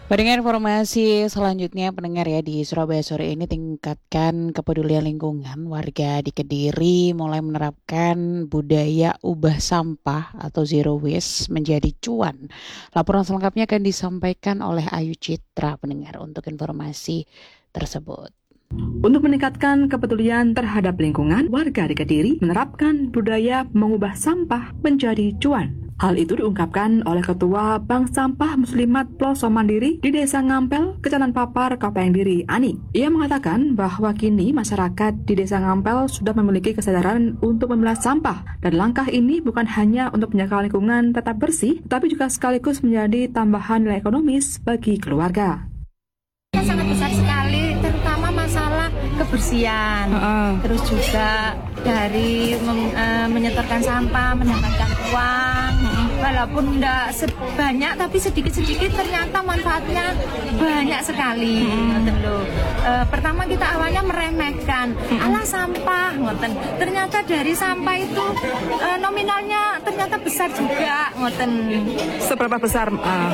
Pendengar informasi selanjutnya pendengar ya di Surabaya sore ini tingkatkan kepedulian lingkungan warga di Kediri mulai menerapkan budaya ubah sampah atau zero waste menjadi cuan. Laporan selengkapnya akan disampaikan oleh Ayu Citra pendengar untuk informasi tersebut. Untuk meningkatkan kepedulian terhadap lingkungan, warga di Kediri menerapkan budaya mengubah sampah menjadi cuan. Hal itu diungkapkan oleh Ketua Bank Sampah Muslimat Ploso Mandiri di Desa Ngampel, Kecamatan Papar, Kabupaten Diri, Ani. Ia mengatakan bahwa kini masyarakat di Desa Ngampel sudah memiliki kesadaran untuk memilah sampah, dan langkah ini bukan hanya untuk menjaga lingkungan tetap bersih, tetapi juga sekaligus menjadi tambahan nilai ekonomis bagi keluarga. Sangat besar sekali, terutama masalah kebersihan. Terus juga dari menyetorkan sampah, mendapatkan uang. Walaupun tidak sebanyak, tapi sedikit-sedikit ternyata manfaatnya banyak sekali. Pertama kita awalnya meremehkan, alah sampah, ngoten. Ternyata dari sampah itu nominalnya ternyata besar juga, ngoten. Seberapa besar?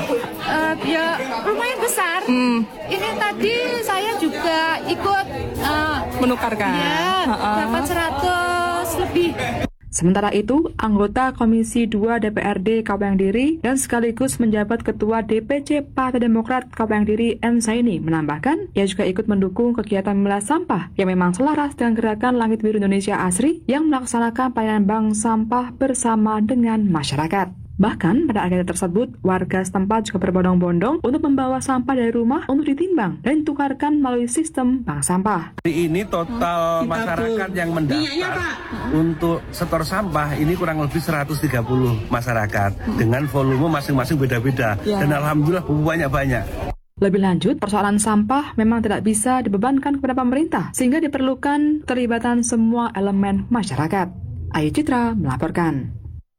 Ya lumayan besar. Ini tadi saya juga ikut Menukarkan. ya, dapat 100 lebih. Sementara itu, anggota Komisi 2 DPRD Kabupaten Diri dan sekaligus menjabat Ketua DPC Partai Demokrat Kabupaten Diri M. Saini menambahkan, ia juga ikut mendukung kegiatan memilah sampah yang memang selaras dengan gerakan Langit Biru Indonesia Asri yang melaksanakan pelayanan bank sampah bersama dengan masyarakat. Bahkan pada akhirnya tersebut, warga setempat juga berbondong-bondong untuk membawa sampah dari rumah untuk ditimbang dan ditukarkan melalui sistem bank sampah. Hari ini total masyarakat yang mendaftar untuk setor sampah ini kurang lebih 130 masyarakat dengan volume masing-masing beda-beda dan alhamdulillah banyak-banyak. Lebih lanjut, persoalan sampah memang tidak bisa dibebankan kepada pemerintah sehingga diperlukan keterlibatan semua elemen masyarakat. Ayu Citra melaporkan.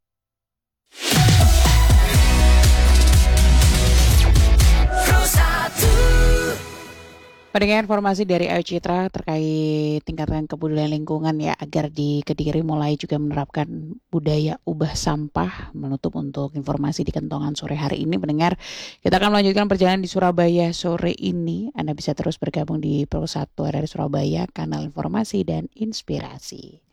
Pendengar informasi dari Ayu Citra terkait tingkatan kepedulian lingkungan ya agar di Kediri mulai juga menerapkan budaya ubah sampah. Menutup untuk informasi di Kentongan sore hari ini pendengar, kita akan melanjutkan perjalanan di Surabaya sore ini. Anda bisa terus bergabung di Pro 1 RRI Surabaya, kanal informasi dan inspirasi.